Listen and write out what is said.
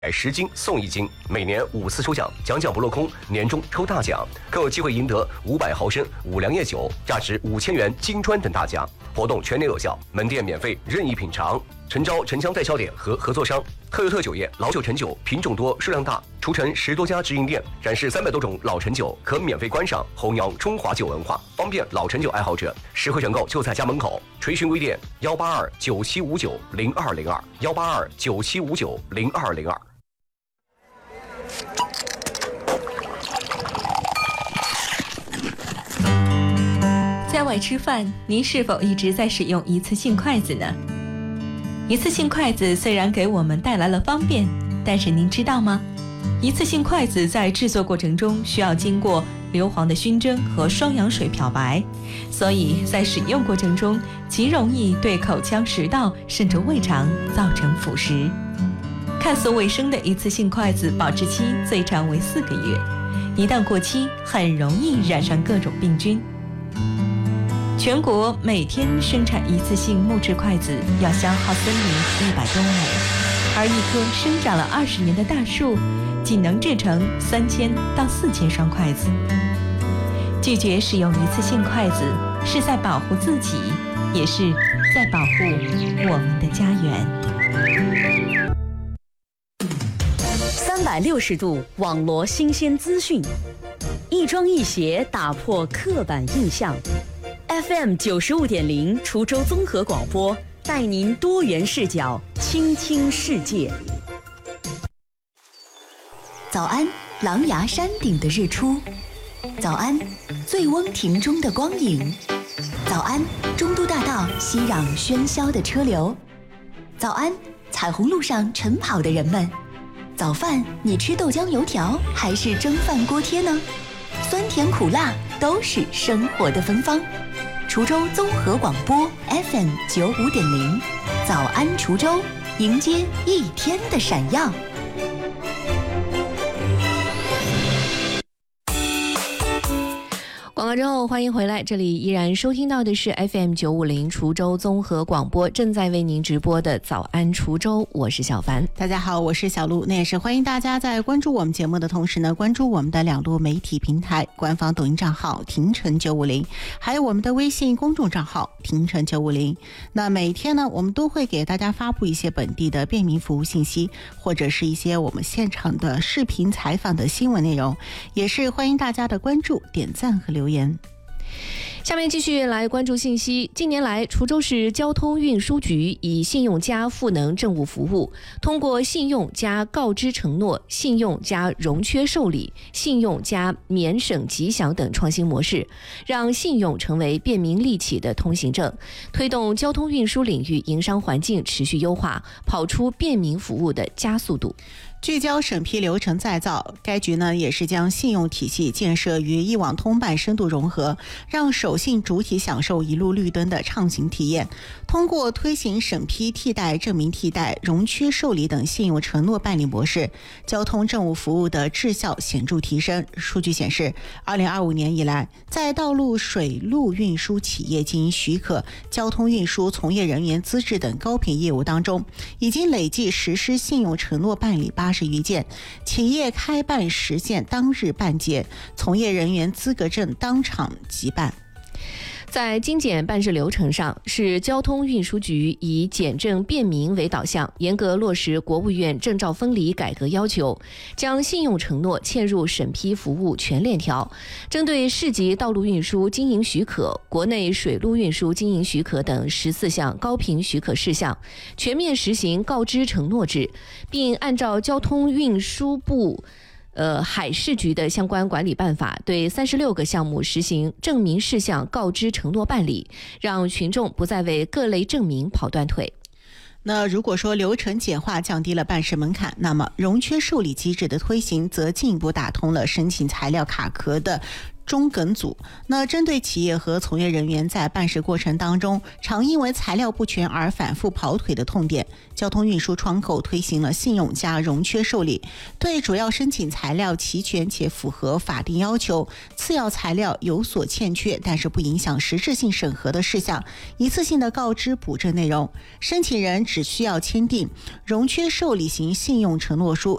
10斤送1斤，每年5次抽奖，奖不落空，年终抽大奖，更有机会赢得500毫升五粮液酒，价值5000元金砖等大奖。活动全年有效，门店免费任意品尝。诚招城乡代销点和合作商，特优特酒业老酒陈酒品种多数量大，除城10多家直营店，展示300多种老陈酒，可免费观赏弘扬中华酒文化，方便老陈酒爱好者。实惠选购就在家门口。垂询微店18297590202，18297590202。 在外吃饭，您是否一直在使用一次性筷子呢？一次性筷子虽然给我们带来了方便，但是您知道吗？一次性筷子在制作过程中需要经过硫磺的熏蒸和双氧水漂白，所以在使用过程中极容易对口腔、食道甚至胃肠造成腐蚀。看似卫生的一次性筷子保质期最长为4个月，一旦过期，很容易染上各种病菌。全国每天生产一次性木质筷子要消耗森林100多亩，而一棵生长了20年的大树仅能制成3000到4000双筷子。拒绝使用一次性筷子，是在保护自己，也是在保护我们的家园。 360度网罗新鲜资讯，一庄一协打破刻板印象。FM 95.0滁州综合广播，带您多元视角倾听世界。 早安，狼牙山顶的日出；早安，醉翁亭中的光影；早安，中都大道熙攘喧嚣的车流；早安，彩虹路上晨跑的人们。早饭你吃豆浆油条还是蒸饭锅贴呢？酸甜苦辣都是生活的芬芳。滁州综合广播 FM 95.0，早安滁州，迎接一天的闪耀。 广告之后欢迎回来，这里依然收听到的是 FM 950滁州综合广播正在为您直播的早安滁州，我是小凡。 大家好，我是小璐。那也是欢迎大家在关注我们节目的同时呢，关注我们的2路媒体平台，官方抖音账号廷城950，还有我们的微信公众账号廷城950。那每天呢，我们都会给大家发布一些本地的便民服务信息，或者是一些我们现场的视频采访的新闻内容，也是欢迎大家的关注、点赞和留言。 下面继续来关注信息。近年来，滁州市交通运输局以信用加赋能政务服务，通过信用加告知承诺、信用加融缺受理、信用加免省吉祥等创新模式，让信用成为便民利企的通行证，推动交通运输领域营商环境持续优化，跑出便民服务的加速度。 聚焦审批流程再造，该局呢也是将信用体系建设与一网通办深度融合，让守信主体享受一路绿灯的畅行体验。通过推行审批替代、证明替代、融缺受理等信用承诺办理模式，交通政务服务的质效显著提升。数据显示，2025年以来，在道路、水路运输企业经营许可、交通运输从业人员资质等高频业务当中，已经累计实施信用承诺办理80余件，企业开办实现当日办结，从业人员资格证当场即办。 在精简办事流程上，市交通运输局以简政便民为导向，严格落实国务院证照分离改革要求，将信用承诺嵌入审批服务全链条。针对市级道路运输经营许可、国内水路运输经营许可等14项高频许可事项，全面实行告知承诺制，并按照交通运输部海事局的相关管理办法，对36个项目实行证明事项告知承诺办理，让群众不再为各类证明跑断腿。 那如果说流程简化降低了办事门槛，那么融缺受理机制的推行则进一步打通了申请材料卡壳的中梗组。那针对企业和从业人员在办事过程当中常因为材料不全而反复跑腿的痛点，交通运输窗口推行了信用加融缺受理，对主要申请材料齐全且符合法定要求，次要材料有所欠缺但是不影响实质性审核的事项，一次性的告知补正内容。申请人只需要签订融缺受理型信用承诺书，